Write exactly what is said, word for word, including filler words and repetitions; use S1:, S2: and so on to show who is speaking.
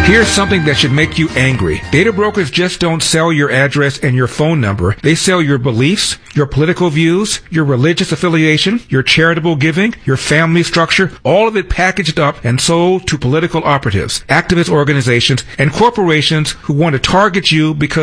S1: Here's something that should make you angry. Data brokers just don't sell your address and your phone number. They sell your beliefs, your political views, your religious affiliation, your charitable giving, your family structure, all of it packaged up and sold to political operatives, activist organizations, and corporations who want to target you because